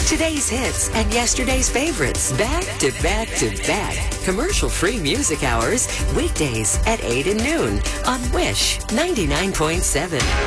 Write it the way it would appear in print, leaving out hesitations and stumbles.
Today's hits and yesterday's favorites, back to back to back. Commercial-free music hours, weekdays at 8 and noon on Wish 99.7.